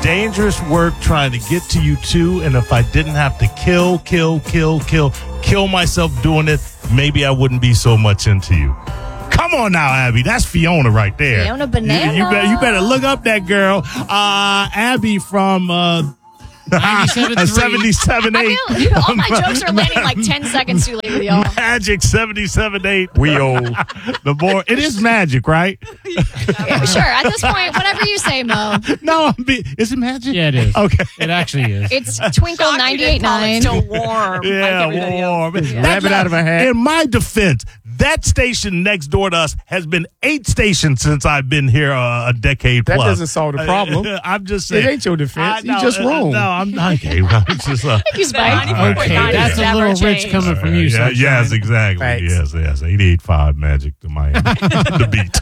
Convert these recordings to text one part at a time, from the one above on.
dangerous work trying to get to you too, and if I didn't have to kill myself doing it, maybe I wouldn't be so much into you. Come on now, Abby. That's Fiona right there. Fiona Banana. You better look up that girl. Abby from 77.8. All my jokes are landing like 10 seconds too late with y'all. Magic 77.8. We old. The more it is magic, right? Yeah, sure. At this point, whatever you say, Mo. No, is it magic? Yeah, it is. Okay. It actually is. It's Twinkle 98.9. Still warm. Yeah, warm. Rabbit out of a hat. In my defense, that station next door to us has been 8 stations since I've been here a decade That plus. doesn't solve the problem. I'm just saying. It ain't your defense. You No, just wrong. No, I'm not. Okay, well, it's just, Thank you, Spike. Okay, that's a little rich coming from you. Yeah, Sunshine. yes, exactly. Thanks. Yes. 88.5 Magic to Miami. The beat.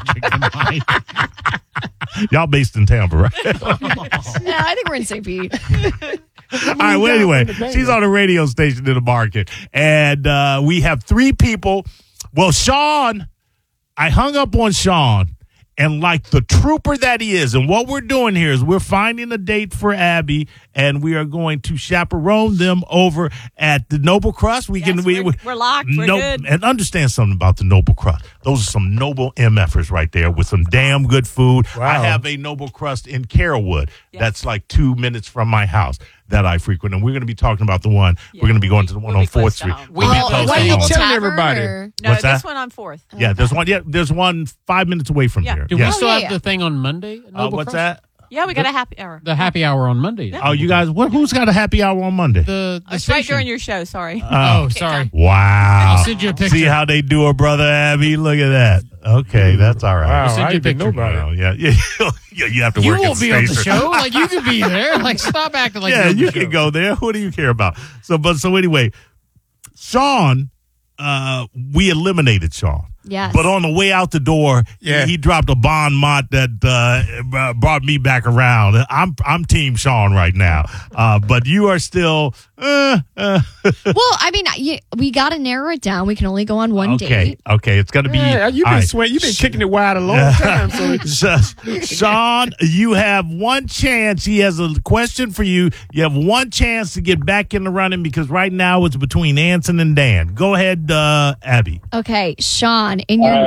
Y'all based in Tampa, right? Yeah, I think we're in St. Pete. All right, well, anyway, she's on a radio station in the market. And we have 3 people. Well, Sean, I hung up on Sean. And like the trooper that he is, and what we're doing here is we're finding a date for Abby, and we are going to chaperone them over at the Noble Crust. We're locked. We're good. And understand something about the Noble Crust. Those are some noble MFers right there with some damn good food. Wow. I have a Noble Crust in Carrollwood. Yes. That's like 2 minutes from my house that I frequent. And we're going to be talking about the one. Yeah. We're going to be going to the one We'll on be close 4th to Street. home. We'll be Oh, close what to are you home. Tell tavern, everybody. or- No, What's this that? one on 4th. Yeah, there's one. Yeah, there's one 5 minutes away from Yeah. here. Do Yeah. we still yeah, have yeah. the thing on Monday? at Noble What's Crust? that? Yeah, we got a happy hour. The happy hour on Monday. Yeah. Oh, you guys, who's got a happy hour on Monday? The It's right station. during your show. Sorry. Oh, sorry. Wow. I'll send you a picture. See how they do her, brother Abby? Look at that. Okay, that's all right. Wow, send I you a didn't know picture. about it. Yeah, you have to You work at won't be on the station. show. Like, you could be there. Like, stop acting like Yeah, you're on the you show. can go there. What do you care about? So anyway, Sean, we eliminated Sean. Yes. But on the way out the door, Yeah. he dropped a bon mot that brought me back around. I'm Team Sean right now. But you are still. Well, I mean, we got to narrow it down. We can only go on one date. Okay, it's gonna be. Yeah, you've all been right. sweating. You've been kicking it wide a long time. So Sean, you have one chance. He has a question for you. You have one chance to get back in the running because right now it's between Anson and Dan. Go ahead, Abby. Okay, Sean, in your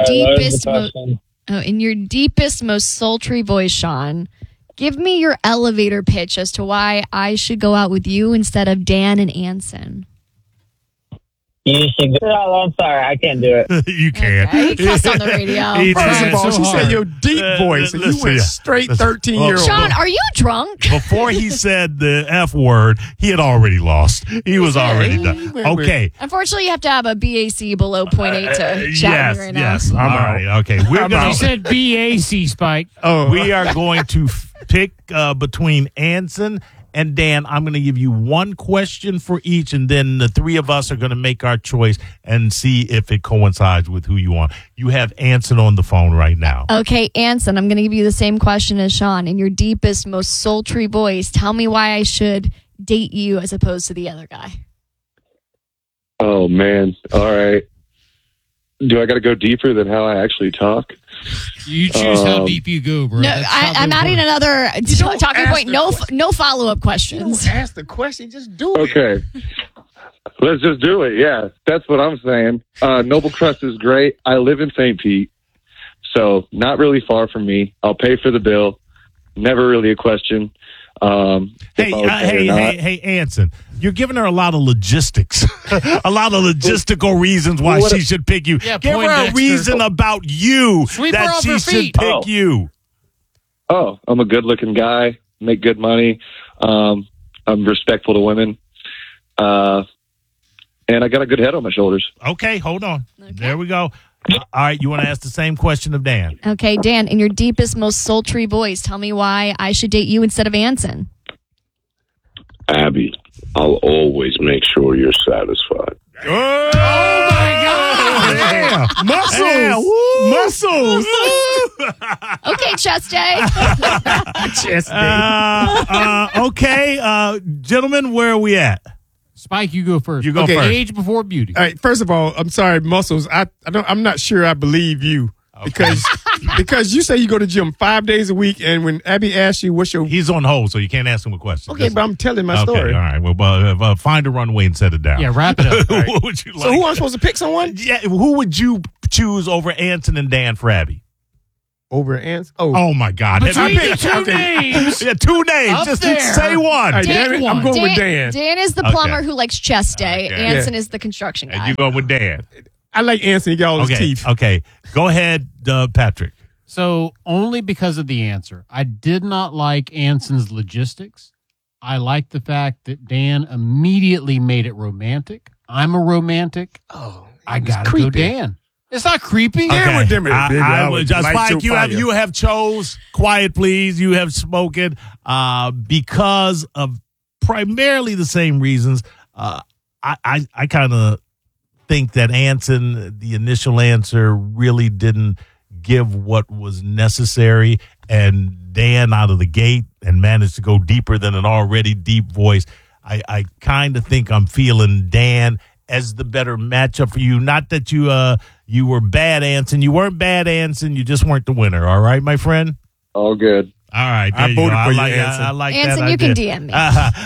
deepest, most sultry voice, Sean, give me your elevator pitch as to why I should go out with you instead of Dan and Anson. You should go. Oh, I'm sorry. I can't do it. You can't. Okay, he cussed on the radio. He first tried of all, so she hard. said your deep voice, and you listen, went yeah. straight Listen. 13-year-old. Sean, are you drunk? Before he said the F word, he had already lost. He was already done. Okay. Unfortunately, you have to have a BAC below 0.8 to chat with me right now. Yes. All right. Okay. We're I'm gonna. out. He said BAC, Spike. Oh, We are going to pick between Anson and Dan. I'm going to give you one question for each, and then the 3 of us are going to make our choice and see if it coincides with who you want. You have Anson on the phone right now. Okay, Anson, I'm going to give you the same question as Sean. In your deepest, most sultry voice, tell me why I should date you as opposed to the other guy. Oh, man. All right. Do I got to go deeper than how I actually talk? You choose how deep you go, bro. No, That's how I'm they adding work. another talking ask point. the No follow-up questions. don't ask the question, just do it. Okay. Let's just do it. Yeah, that's what I'm saying. Noble Crust is great. I live in St. Pete, so not really far from me. I'll pay for the bill. Never really a question. Hey, Anson, you're giving her a lot of logistics, a lot of logistical reasons why she should pick you. Yeah, Give her a Poindexter. reason about you Sweep her that off she her should feet. pick you. Oh, I'm a good-looking guy. Make good money. I'm respectful to women. And I got a good head on my shoulders. Okay, hold on. There we go. All right, you want to ask the same question of Dan? Okay, Dan, in your deepest, most sultry voice, tell me why I should date you instead of Anson. Abby, I'll always make sure you're satisfied. Oh my God! Yeah. Muscles. Okay, chest day. Chest day. Okay, gentlemen, where are we at? Spike, you go first. You go Okay. first. Age before beauty. All right, first of all, I'm sorry, Muscles. I'm not sure I believe you because Because you say you go to gym 5 days a week, and when Abby asks you what's your... He's on hold, so you can't ask him a question. Okay, but I'm telling my Okay, story. all right. Well, find a runway and set it down. Yeah, wrap it up. What would you like? So who am I supposed to pick someone? Yeah, who would you choose over Anson and Dan for Abby? Over Ants? Oh my God! Between Have you- the two names. Yeah, two names. Up Just there. say one. All right, damn it, I'm going with Dan. Dan is the Okay. plumber who likes chest day. Okay. Anson is the construction And guy. you go with Dan. I like Anson. He got all his Okay. teeth. Okay. Go ahead, Patrick. So only because of the answer. I did not like Anson's logistics. I like the fact that Dan immediately made it romantic. I'm a romantic. Oh, I was gotta creepy. go Dan. It's not creepy. Yeah, with them, baby, I would light Spike, your fire. you have chose. Quiet, please. You have spoken because of primarily the same reasons. I kind of think that Anson, the initial answer, really didn't give what was necessary, and Dan out of the gate and managed to go deeper than an already deep voice. I kind of think I'm feeling Dan as the better matchup for you. Not that you were bad, Anson. You weren't bad, Anson. You just weren't the winner. All right, my friend? All good. All right. I there you voted go. for you, like, Anson. I like Anson, that you can idea. DM me.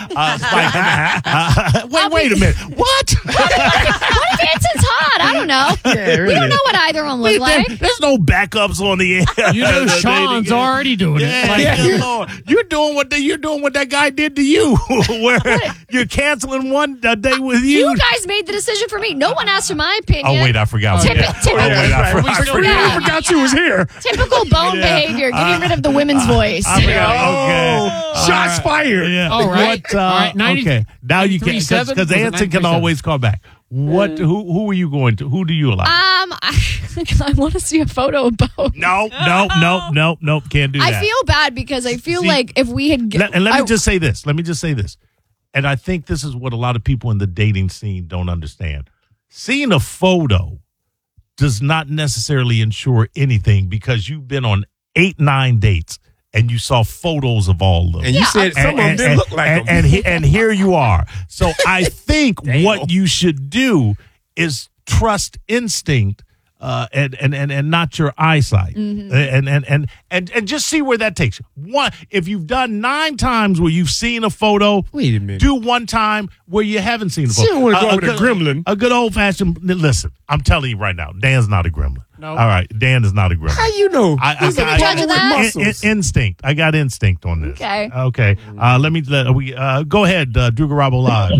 Spike, wait a minute. What? What if Anson's hot? I don't know. Yeah, We don't know what either one look like. There's no backups on the air. You know Sean's already doing it. Yeah, Like, good Lord. You're doing what that guy did to you, where you're canceling one day with you. You guys made the decision for me. No one asked for my opinion. Oh wait, I forgot. Tip- Yeah. tip- Oh, wait, I We forgot. still I do. forgot you was here. Typical bone Yeah. behavior. Getting rid of the women's voice. I forgot. Okay. Oh, shots fired. Yeah. All right. What, All right, 90 okay. Now you can 93.7? because Was it Anson can 93.7? always call back. What? Who are you going to? Who do you like? I want to see a photo of both. No. Can't do that. I feel bad because I feel See, like if we had. Let me just say this. And I think this is what a lot of people in the dating scene don't understand. Seeing a photo does not necessarily ensure anything because you've been on 8-9 dates and you saw photos of all of them. And you said some of them didn't look like them. And here you are. So I think what you should do is trust instinct and not your eyesight, and just see where that takes you. One, if you've done 9 times where you've seen a photo, Wait a minute. do one time where you haven't seen a photo. You don't wanna go with a gremlin. A good old fashioned. Listen, I'm telling you right now, Dan's not a gremlin. No. All right, Dan is not a gremlin. How you know? He's a judge woman of with that? muscles. Instinct. I got instinct on this. Okay. Okay. Go ahead, Drew Garabo Live.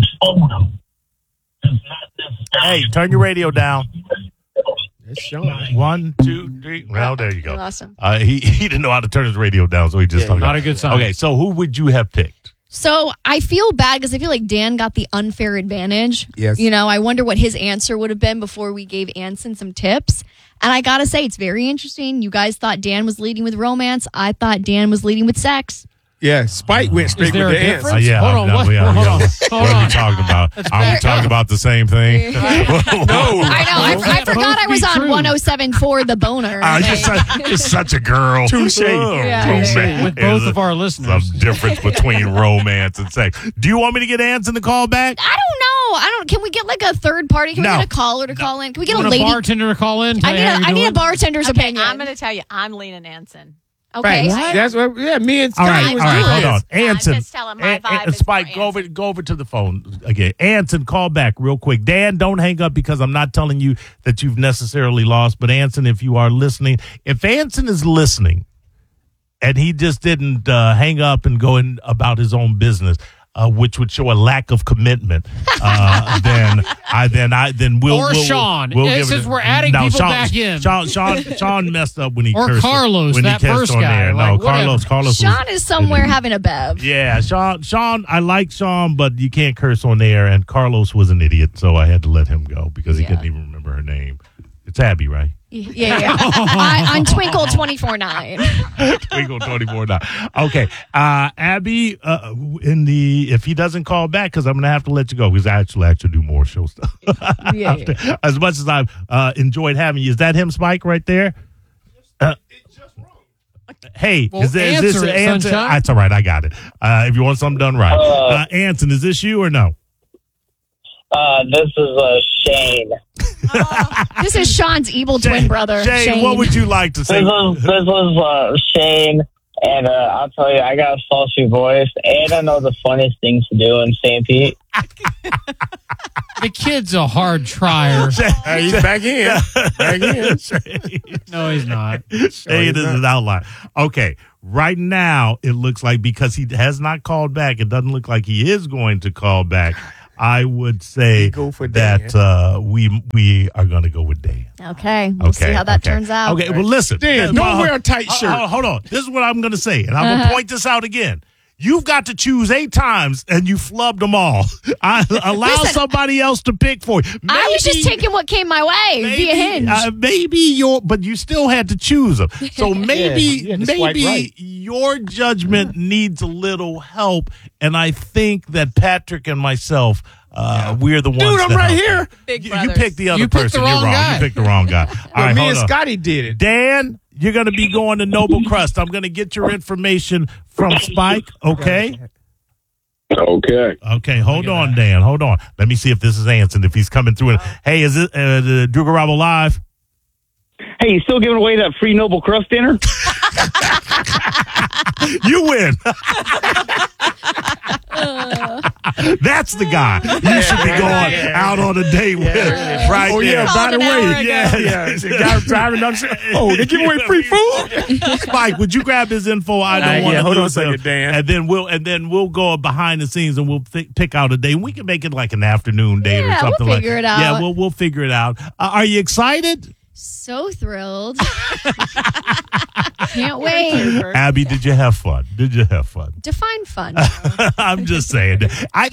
Hey, turn your radio down. That's Sean. 1, 2, 3. Well, there you go. Awesome. He didn't know how to turn his radio down, so he just not a good sign. Okay, so who would you have picked? So I feel bad because I feel like Dan got the unfair advantage. Yes. You know, I wonder what his answer would have been before we gave Anson some tips. And I got to say, it's very interesting. You guys thought Dan was leading with romance. I thought Dan was leading with sex. Yeah, Spike went straight Is there with a the ants. difference? Yeah, Hold on, what? Hold on. What Hold are on. we talking about? Are we back talking about the same thing? No. I know. I Both forgot I was be on true. 107.4 The Boner. You're such a girl. Touche. Yeah. Romance. With both of our Some listeners. difference between romance and sex. Do you want me to get Anson to call back? I don't know. Can we get like a third party? Can No. we get a caller to call in? Can we get You a want lady? a bartender to call in? I need a bartender's Okay, opinion. I'm going to tell you, I'm leaning Anson. Okay. Right. That's what. Yeah, me and All Scotty right, was all right, doing hold on. this. Anson, just tell him my vibe is Spike, more go over to the phone again. Anson, call back real quick. Dan, don't hang up because I'm not telling you that you've necessarily lost. But Anson, if you are listening, if Anson is listening, and he just didn't hang up and go in about his own business, which would show a lack of commitment, then we'll Sean. We'll Since give it- we're adding No, people Sean, back in. Sean messed up when he Or cursed. Carlos, when he that cursed first on guy, there. like, No, whatever. Carlos. Was, Sean is somewhere having a bev. yeah, Sean, I like Sean, but you can't curse on there. And Carlos was an idiot, so I had to let him go because he couldn't even remember her name. It's Abby, right? Yeah. On Twinkle 24/9. Twinkle 24 Okay, Abby. If he doesn't call back, because I'm gonna have to let you go because I actually do more show stuff. Yeah. As much as I've enjoyed having you, is that him, Spike, right there? Hey, Well, is this answer it, Anson? sunshine. That's all right. I got it. If you want something done right, Anson, is this you or no? This is Shane. This is Sean's evil twin brother, Shane. what would you like to say? This was Shane, and I'll tell you, I got a sultry voice, and I know the funniest things to do in St. Pete. The kid's a hard trier. He's back in. Back in. No, he's not. Shane is an outline. Okay, right now it looks like because he has not called back, it doesn't look like he is going to call back. I would say Go for that we are going to go with Dan. Okay, we'll see how that turns out. Okay, well, listen. Dan, don't wear a tight shirt. Hold on. This is what I'm going to say, and I'm going to point this out again. You've got to choose 8 times, and you flubbed them all. I allow somebody else to pick for you. I was just taking what came my way via Hinge. But you still had to choose them. So maybe you had to swipe right. your judgment needs a little help, and I think that Patrick and myself, we're the ones. Dude, I'm that right help. here. Big You brothers. picked the other You picked person. the wrong You're wrong. guy. You picked the wrong guy. All right, Me hold and on. Scotty did it. Dan, you're going to be going to Noble Crust. I'm going to get your information from Spike, okay? Okay. Okay, hold on, Dan. Hold on. Let me see if this is Anson, if he's coming through. Hey, is it Drew Garabo live? Hey, you still giving away that free Noble Crust dinner? You win. That's the guy you should be going out on a date with, right? Oh, yeah, there. by the way. Yeah. The guy driving up. Oh, they give away free food? Spike, would you grab his info? I don't want to hold on a lose him. second, Dan. And then we'll go behind the scenes and we'll pick out a day. We can make it like an afternoon date or Yeah, something we'll like figure that. it out. Yeah, we'll figure it out. Are you excited? So thrilled. Can't wait. Abby, did you have fun? Define fun. I'm just saying. I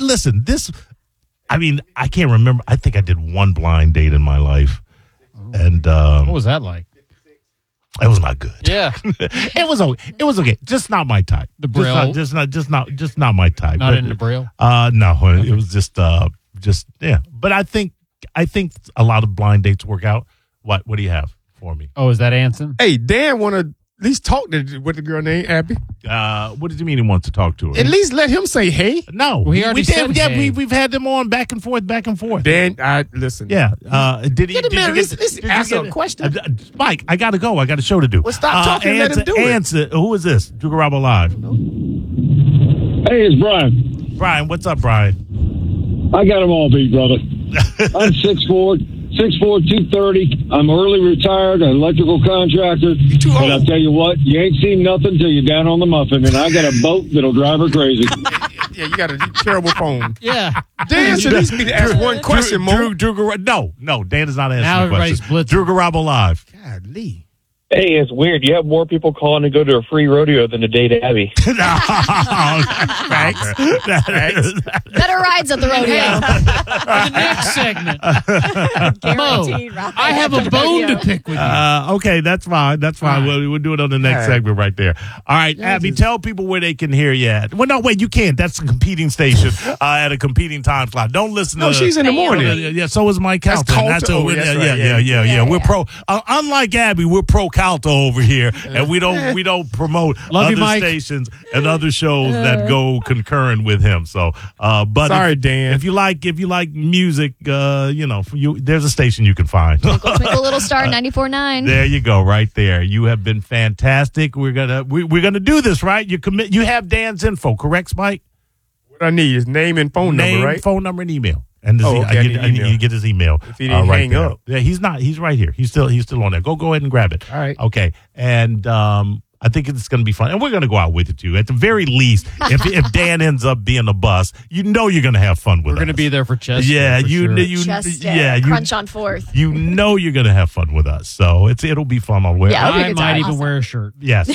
can't remember. I think I did one blind date in my life. And What was that like? it was not good. Yeah. It was okay. Just not my type. The Braille? Just not my type. Not But, into Braille? no, it was just yeah. But I think a lot of blind dates work out. What do you have for me? Oh, is that Anson? Hey, Dan want to at least talk to with the girl named Abby. What did you mean he wants to talk to her? At least let him say hey. No, Well, he already said Yeah, hey. we've had them on back and forth. Dan, listen. Yeah. Did he? Get a did man, you listen, did you ask get a question. Mike, I got to go. I got a show to do. Well, stop talking and let him do it. Answer. Who is this? Drew Garabo Live. Hey, it's Brian. Brian, what's up, Brian? I got them all beat, brother. I'm 6'4", 230. I'm early retired, an electrical contractor. too But old. I'll tell you what, you ain't seen nothing till you're down on the muffin, and I got a boat that'll drive her crazy. Yeah, you got a terrible phone. Yeah. Dan should at least be to ask one question more. Drew Garabo. No, Dan is not answering Now the everybody's question. blitzing. Drew Garabo Live. Golly. Hey, it's weird. You have more people calling to go to a free rodeo than to date Abby. Thanks. Better rides at the rodeo. The next segment. Guaranteed, Mo, right? I have a bone to pick with you. Okay, that's fine. That's fine. We'll do it on the next segment right there. All right, Abby, tell people where they can hear you at. Well, no, wait, you can't. That's a competing station at a competing time slot. Don't listen to. No, she's in the morning. Yeah, so is Mike That's Calton. Calton. Oh, that's right. Yeah. We're pro. Unlike Abby, we're pro Calto over here, and we don't promote Love you, other Mike. stations and other shows that go concurrent with him. So, but Sorry, Dan. If you like music, there's a station you can find. Twinkle Little Star 94.9. There you go, right there. You have been fantastic. We're gonna do this, right? You have Dan's info, correct, Spike? What I need is name and phone number, right? Phone number, and email. And Oh, okay, I need I need email. to get his email. If he didn't right hang there. up. Yeah, he's not. He's right here. He's still on there. Go ahead and grab it. All right. Okay. And I think it's going to be fun, and we're going to go out with it too. At the very least, if Dan ends up being a bus, you're going to have fun with us. We're going to be there for Chester. Yeah, for sure. Crunch on 4th. you're going to have fun with us. So it'll be fun all the way. Yeah, it'll be a I good might time. even Awesome. wear a shirt. Yes,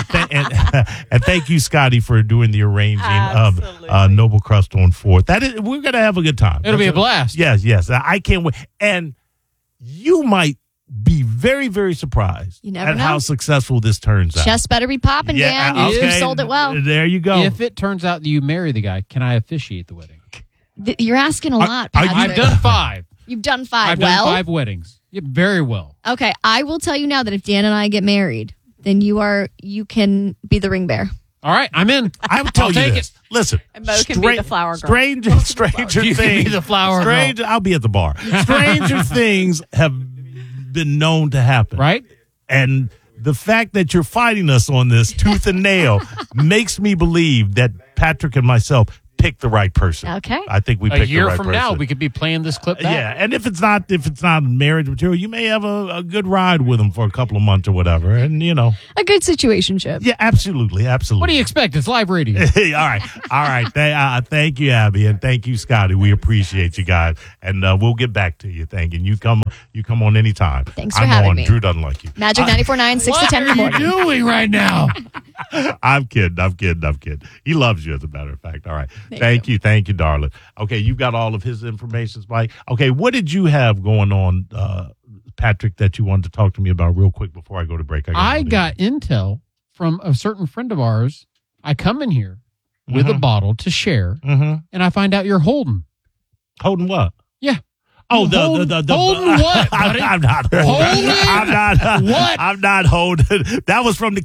and thank you, Scotty, for doing the arranging Absolutely. of Noble Crust on 4th. We're going to have a good time. It'll be a blast. Yes. I can't wait. And you might be very, very surprised You never at know. how successful this turns out. Chest better be popping, Dan. You sold it well. There you go. If it turns out that you marry the guy, can I officiate the wedding? You're asking a lot, are you- Patrick. I've done 5. You've done 5. I've well, done 5 weddings. Yeah, very well. okay. I will tell you now that if Dan and I get married, then you can be the ring bearer. All right, I'm in. I will tell I'll you take this. Listen, Mo can be the flower girl. Stranger You can be things. the flower girl. I'll be at the bar. Stranger things have been known to happen. Right? And the fact that you're fighting us on this tooth and nail makes me believe that Patrick and myself picked the right person. Okay. I think we A picked the year right from person. now, we could be playing this clip back. Yeah, and if it's not marriage material, you may have a good ride with him for a couple of months or whatever, and A good situationship. yeah, absolutely. What do you expect? It's live radio. all right. Thank you, Abby, and thank you, Scotty. We appreciate you guys, and we'll get back to you. Thank you. You come on anytime. Thanks for I'm having on. me. Drew doesn't like you. Magic 94.9, 6 to 10 in the What are you morning. doing right now? I'm kidding. He loves you, as a matter of fact. All right. Thank you, darling. Okay, you got all of his information, Spike. Okay, what did you have going on, Patrick, that you wanted to talk to me about real quick before I go to break? I got intel from a certain friend of ours. I come in here with a bottle to share, and I find out you're holding. Holding what? Yeah. Oh, Holding what, buddy? I'm not holding. Holding? What? I'm not holding. That was from the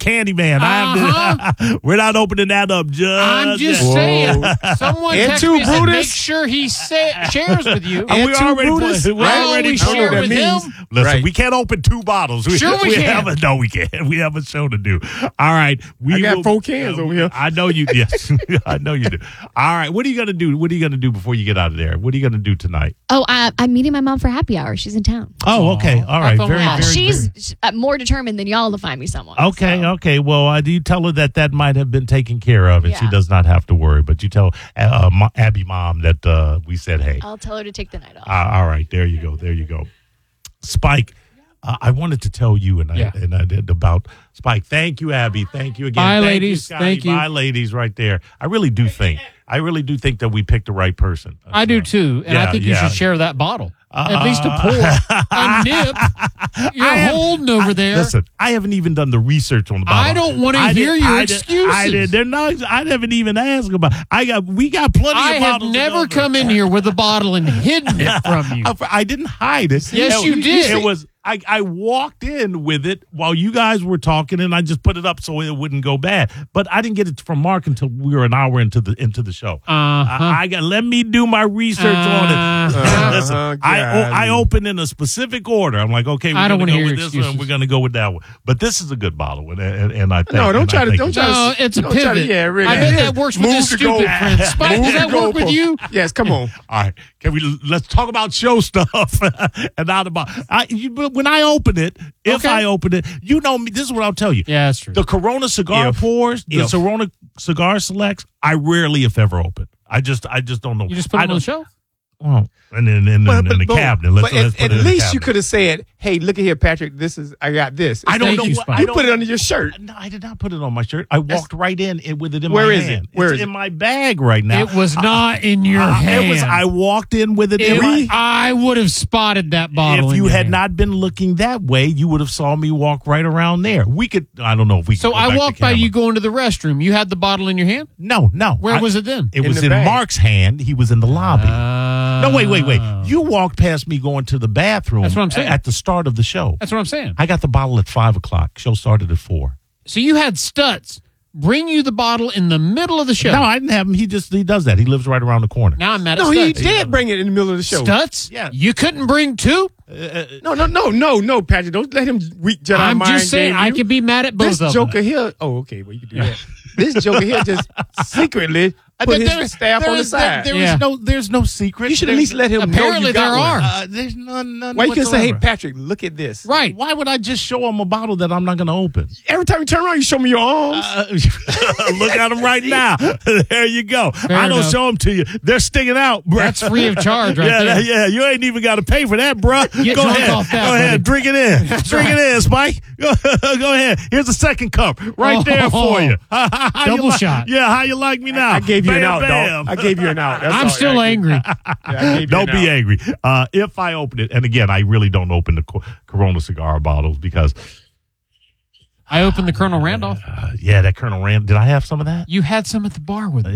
Candyman. We're not opening that up, Judge. I'm just saying. Someone And text two me and said, Brutus? make sure he shares with you. And we two already Brutus? we I already always I don't know share what with that him. means. Listen, Right. we can't open 2 bottles. Sure we can. No, we can't. We have a show to do. All right. I got 4 cans over here. I know you. Yes, I know you do. All right. What are you gonna do? What are you gonna do before you get out of there? What are you gonna do tonight? Oh, I'm meeting my mom for happy hour. She's in town. Oh, okay. All right. thought we had- She's more determined than y'all to find me someone. Okay, so. okay. Well, do you tell her that might have been taken care of, and she Yeah. does not have to worry. But you tell Abby mom that we said hey. I'll tell her to take the night off. All right, there you go. Spike, I wanted to tell you, and I did about Spike. Thank you, Abby. Thank you again. Bye, Thank ladies. Scotty. Thank you. Bye, ladies. Right there. I really do think that we picked the right person. I do too, and I think you should share that bottle. At least a pour, a nip. You're holding over there. Listen, I haven't even done the research on the bottle. I don't want to hear your excuses. They're not. I haven't even asked about. We got plenty I of have bottles. never come in here with a bottle and hidden it from you. I didn't hide it. Yes, you did. It was. I walked in with it while you guys were talking, and I just put it up so it wouldn't go bad. But I didn't get it from Mark until we were an hour into the show. Let me do my research on it. Listen, I opened in a specific order. I'm like, okay, we're going to go with this one. We're going to go with that one. But this is a good bottle, and I think. No, don't try to. No, it's a pivot. Yeah, really. I bet that works with this stupid friend. Spike, does that work with you? Yes, come on. All right, let's talk about show stuff and not about. When I open it, if I open it, you know me. This is what I'll tell you. Yeah, that's true. The Corona cigar pours, the Corona cigar selects. I rarely, if ever, open. I just don't know. You just put it on the shelf? Well, and then in the cabinet. Let's put it at in the least cabinet. you could have said, "Hey, look at here, Patrick. I got this." I don't Thank know. you, what- Spike. I You don't- put it under your shirt. No, I did not put it on my shirt. I walked right in with it in Where my is it? hand. Where it's is in it? my bag right now. It was not in your hand. I walked in with it in my. I would have spotted that bottle. If in you your had hand. not been looking that way, you would have saw me walk right around there. We could. I don't know if we. So could go back I to walked by camera. you going to the restroom. You had the bottle in your hand? No. Where was it then? It In was the in bag. Mark's hand. He was in the lobby. No, wait. Oh. You walked past me going to the bathroom. That's what I'm saying. At the start of the show. That's what I'm saying. I got the bottle at 5:00. Show started at 4. So you had Stutz bring you the bottle in the middle of the show. No, I didn't have him. He does that. He lives right around the corner. Now I'm mad at No, Stutz. he did bring it in the middle of the show. Stutz? Yeah. You couldn't bring 2? No, Patrick. Don't let him weak Jedi I'm mind just saying game I you. could be mad at both This of Joker them. here. Oh, okay. Well, you can do that. This Joker here just secretly put his staff on the side. There's no secret. You should at least let him know Apparently you got there one. are. There's none. Why you can say, "Hey, whatsoever. Patrick, look at this." Right. Why would I just show him a bottle that I'm not going to open? Every time you turn around, you show me your arms. Look at them right now. There you go. I don't enough. show them to you. They're sticking out, bro. That's free of charge right there. Yeah, you ain't even got to pay for that, bro. Get Go drunk ahead. off that, Go ahead. buddy. Drink it in. Drink it in, Spike. Go ahead. Here's a second cup right there for you. How you Double shot. Yeah, how you like me now? I gave you an Bam, out, bam. dog. I gave you an out. That's I'm all. still angry. Yeah, I gave you Don't an be out. angry. If I open it, and again, I really don't open the Corona cigar bottles because, I opened the Colonel Randolph. that Colonel Rand. Did I have some of that? You had some at the bar with me.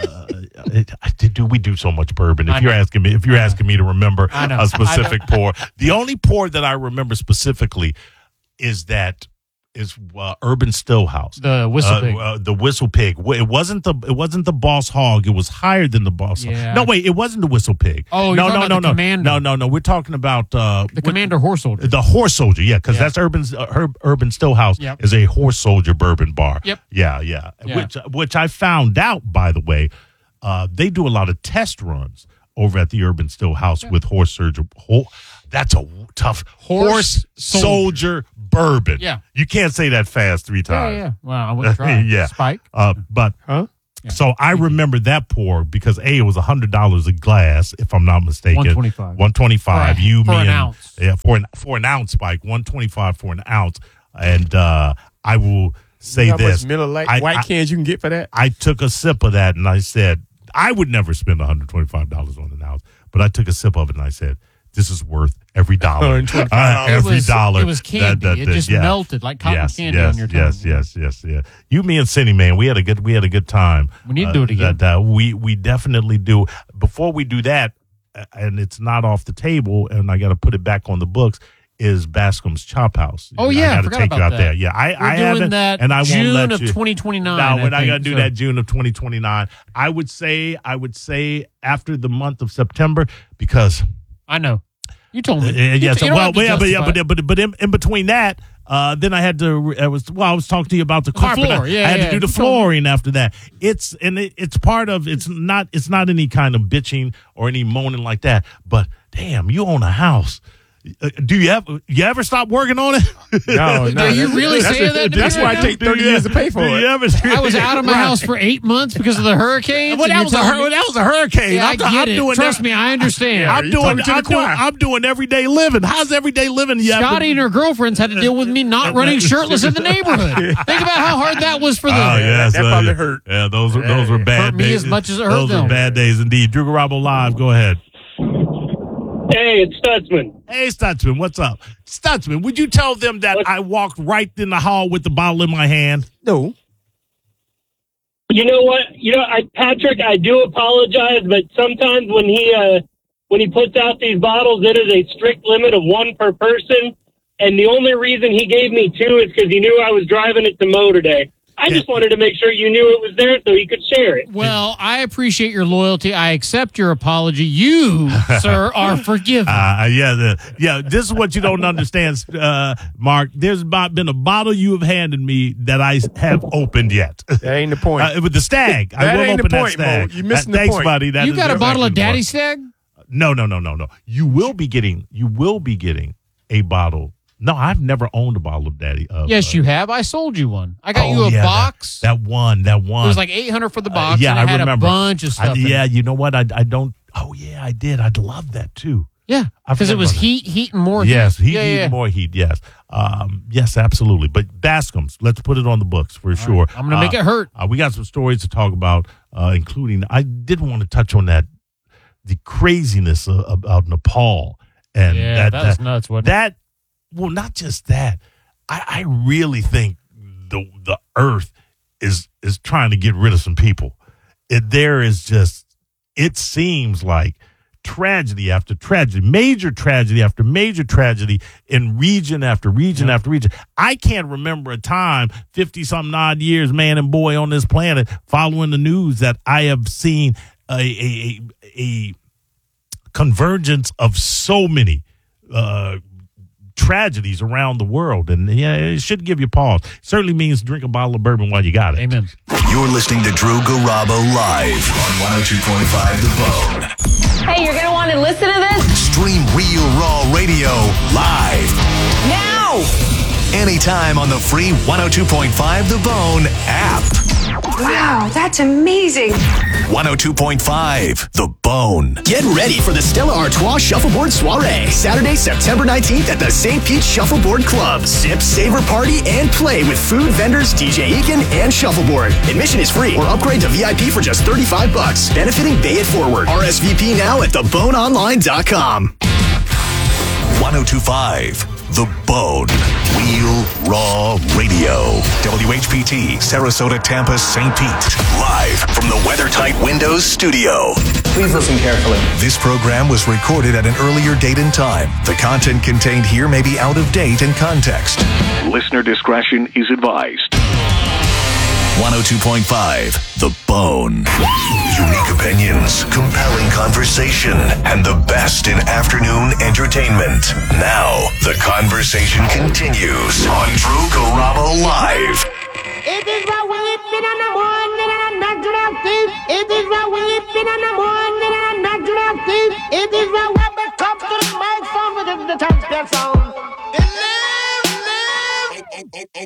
Yeah, we do so much bourbon. I If you're asking me to remember I know. a specific pour, the only pour that I remember specifically is that is Urban Stillhouse. The Whistle Pig. The Whistle Pig. It wasn't the Boss Hog. It was higher than the Boss Hog. Yeah. No, wait, it wasn't the Whistle Pig. Oh, no, you're talking about the Commander. No. We're talking about the Commander Horse Soldier. The Horse Soldier, yeah, because that's Urban Stillhouse is a Horse Soldier bourbon bar. Yep. Yeah. Which I found out, by the way, they do a lot of test runs over at the Urban Stillhouse with Horse Soldier. That's a tough Horse Soldier bourbon. Yeah. You can't say that fast 3 times. Yeah. Well, I want to try. Yeah. Spike. So I remember that pour because it was $100 a glass, if I'm not mistaken. $125. For an ounce. Yeah, for an ounce, Spike. $125 for an ounce. And I will say how this: much Miller Lite white cans you can get for that? I took a sip of that and I said, I would never spend $125 on an ounce, but I took a sip of it and I said, this is worth every dollar. Every dollar. It was candy. It just melted like cotton candy on your tongue. Yes. You, me, and Cindy, man, we had a good time. We need to do it again. We definitely do. Before we do that, and it's not off the table, and I got to put it back on the books, is Bascom's Chop House. Oh, yeah. I got to take you out there. Yeah, I haven't. That and I June won't let of you. 2029. No, we're not going to do that June of 2029. I would say after the month of September because. I know. You told me. But in between that, then I had to. I was talking to you about the carpet. Floor. I had to do the flooring after that. It's part of. It's not any kind of bitching or any moaning like that. But damn, you own a house. Do you ever stop working on it? No. Are you really saying that? That's why I take 30 years to pay for it. I was out of my house for 8 months because of the hurricane. Well, that was a hurricane. Yeah, I get it. Trust me, I understand. I'm doing everyday living. How's everyday living? Scotty and her girlfriends had to deal with me not running shirtless in the neighborhood. Think about how hard that was for them. Oh, yes, that probably hurt. Yeah, those were bad hurt days. me as much as it hurt those them. Those were bad days indeed. Drew Garabo Live. Go ahead. Hey, it's Stutzman. Hey, Stutzman, what's up? Stutzman, would you tell them that I walked right in the hall with the bottle in my hand? No. You know what? Patrick, I do apologize, but sometimes when he puts out these bottles, it is a strict limit of 1 per person, and the only reason he gave me 2 is because he knew I was driving it to Mo today. I just wanted to make sure you knew it was there so he could share it. Well, I appreciate your loyalty. I accept your apology. You, sir, are forgiven. This is what you don't understand, Mark. There's been a bottle you have handed me that I have opened yet. That ain't the point. With the Stag. I will open that Stag. Mo. You're missing the thanks, point. buddy. You got a bottle of Daddy Stag? No. You will be getting a bottle. No, I've never owned a bottle of Daddy. Yes, you have. I sold you one. I got you a box. That one. It was like $800 for the box. And I had remember. A bunch of stuff. You know what? I don't. Oh yeah, I did. I'd love that too. Yeah, because it was heat, and more. Yes, heat, and more heat. Yes, yes, absolutely. But Bascom's, let's put it on the books for sure. I'm gonna make it hurt. We got some stories to talk about, including. I did want to touch on the craziness about Nepal, and that was nuts. Wasn't it? Well, not just that. I really think the earth is trying to get rid of some people. It seems like tragedy after tragedy, major tragedy after major tragedy in region after region after region. I can't remember a time, 50-something odd years, man and boy on this planet, following the news that I have seen a convergence of so many tragedies around the world, and it should give you pause. It certainly means drink a bottle of bourbon while you got it. Amen. You're listening to Drew Garabo live on 102.5 The Bone. Hey, you're going to want to listen to this? Stream Real Raw Radio live Now! anytime on the free 102.5 The Bone app. Wow, that's amazing. 102.5 The Bone. Get ready for the Stella Artois Shuffleboard Soiree, Saturday, September 19th at the St. Pete Shuffleboard Club. Sip, savor, party, and play with food vendors, DJ Eakin, and Shuffleboard. Admission is free or upgrade to VIP for just $35, benefiting Bay It Forward. RSVP now at theboneonline.com. 102.5 The Bone. Real Raw Radio. WHPT, Sarasota, Tampa, St. Pete. Live from the WeatherTight Windows studio. Please listen carefully. This program was recorded at an earlier date and time. The content contained here may be out of date and context. Listener discretion is advised. 102.5 The Bone. Unique opinions, compelling conversation, and the best in afternoon entertainment. Now, the conversation continues on Drew Garabo Live. It is the weeping in the morning and a natural thief. It is the weeping in the morning and a natural thief. It is the weapon comes to the microphone with the time. That's all.